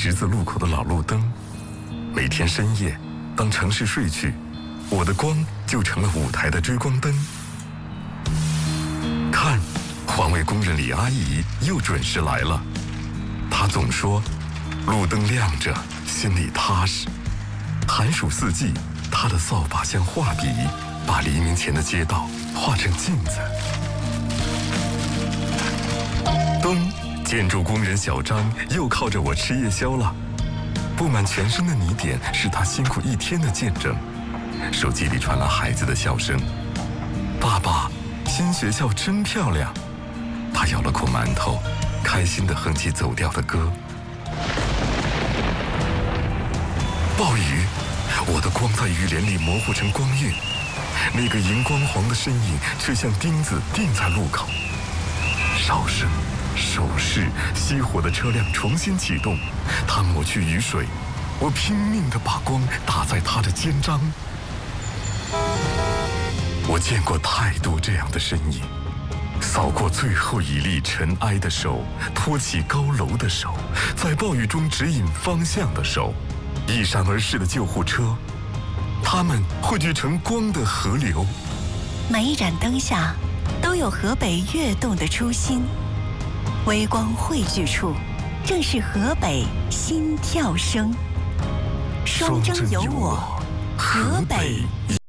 十字路口的老路灯。每天深夜，当城市睡去，我的光就成了舞台的追光灯。看，环卫工人李阿姨又准时来了。她总说，路灯亮着，心里踏实。寒暑四季，她的扫把像画笔，把黎明前的街道画成镜子。咚！建筑工人小张又靠着我吃夜宵了。布满全身的泥点是他辛苦一天的见证。手机里传来孩子的笑声：“爸爸，新学校真漂亮。”他咬了口馒头，开心地哼起走调的歌。暴雨，我的光在雨帘里模糊成光晕，那个荧光黄的身影却像钉子钉在路口。哨声、手势，熄火的车辆重新启动，他抹去雨水，我拼命地把光打在他的肩章。我见过太多这样的身影，扫过最后一粒尘埃的手，托起高楼的手，在暴雨中指引方向的手，一闪而逝的救护车，它们汇聚成光的河流。 每一盏灯下都有河北跃动的初心，微光汇聚处，正是河北心跳声。双征有我，河北。